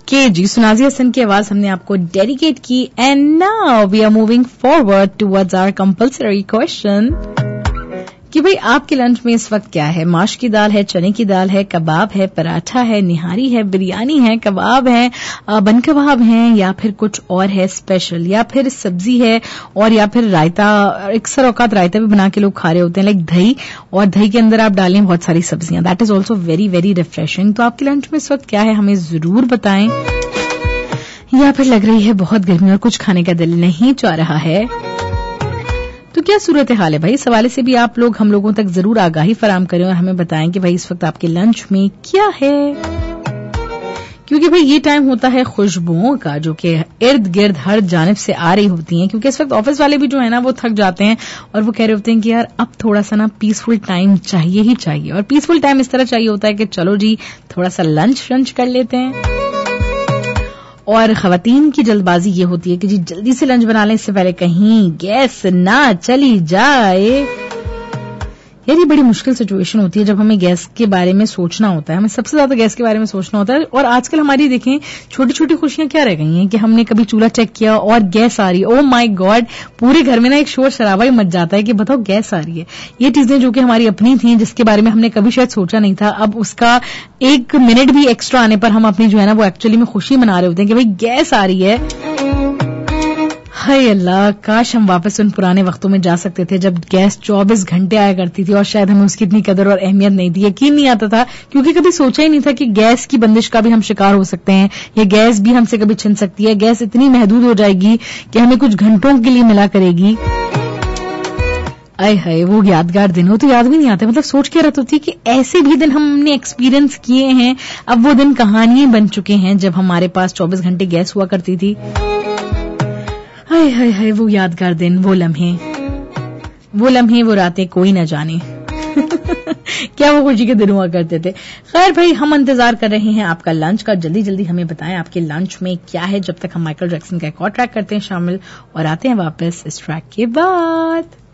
Okay जी, सुनाजी हसन की आवाज हमने आपको डेडिकेट की and now we are moving forward towards our compulsory question कि भाई आपके लंच में इस वक्त क्या है। माश की दाल है, चने की दाल है, कबाब है, पराठा है, निहारी है, बिरयानी है, कबाब है, बन कबाब है, या फिर कुछ और है स्पेशल, या फिर सब्जी है, और या फिर रायता। अक्सर औकात रायता भी बना के लोग खा रहे होते हैं, लाइक दही, और दही के अंदर आप डालें बहुत सारी सब्जियां। That is also very very refreshing. तो आपके लंच में इस वक्त क्या है, हमें जरूर बताएं। या फिर लग रही है बहुत गर्मी और कुछ खाने का दिल नहीं चाह रहा है, तो क्या सूरत हाल है भाई, इस हवाले से भी आप लोग हम लोगों तक जरूर आगाही फराम करें और हमें बताएं कि भाई इस वक्त आपके लंच में क्या है। क्योंकि भाई ये टाइम होता है खुशबुओं का, जो कि इर्द गिर्द हर जानिब से आ रही होती हैं। क्योंकि इस वक्त ऑफिस वाले भी जो है ना वो थक जाते हैं और वो कह रहे होते हैं कि यार अब थोड़ा सा ना पीसफुल टाइम चाहिए ही चाहिए। और पीसफुल टाइम इस तरह चाहिए होता है कि चलो जी थोड़ा सा लंच कर लेते हैं। और खवातीन की जल्दबाजी ये होती है कि जी जल्दी से लंच बना लें, इससे पहले कहीं गैस ना चली जाए। यार ये बड़ी मुश्किल सिचुएशन होती है जब हमें गैस के बारे में सोचना होता है। हमें सबसे ज्यादा गैस के बारे में सोचना होता है। और आजकल हमारी देखें छोटी छोटी खुशियां क्या रह गई हैं कि हमने कभी चूल्हा चेक किया और गैस आ रही है। ओह माय गॉड, पूरे घर में ना एक शोर शराबा ही मच जाता है कि बताओ गैस आ रही है। ये चीजें जो कि हमारी अपनी थी, जिसके बारे में हमने कभी शायद सोचा नहीं था, अब उसका एक मिनट भी एक्स्ट्रा आने पर हम अपनी जो है ना वो एक्चुअली में खुशी मना रहे होते हैं कि भाई गैस आ रही है। हाय अल्लाह, काश हम वापस उन पुराने वक्तों में जा सकते थे जब गैस 24 घंटे आया करती थी और शायद हमें उसकी इतनी कदर और अहमियत नहीं थी, यकीन नहीं आता था। क्योंकि कभी सोचा ही नहीं था कि गैस की बंदिश का भी हम शिकार हो सकते हैं, या गैस भी हमसे कभी छिन सकती है। गैस इतनी महदूद हो जाएगी कि हमें कुछ घंटों के लिए मिला करेगी। आय हाय, वो यादगार दिन हो तो याद भी नहीं आते। मतलब सोच के रहती थी कि ऐसे भी दिन हमने एक्सपीरियंस किए हैं। अब वो दिन कहानियां बन चुके हैं जब हमारे पास 24 घंटे गैस हुआ करती थी। हाय हाय हाय, वो यादगार दिन, वो लम्हे, वो रातें कोई न जाने क्या वो खुशी के दिन हुआ करते थे। खैर भाई, हम इंतजार कर रहे हैं आपका लंच का। जल्दी जल्दी हमें बताएं आपके लंच में क्या है, जब तक हम माइकल जैक्सन का एक और ट्रैक करते हैं शामिल और आते हैं वापस इस ट्रैक के बाद।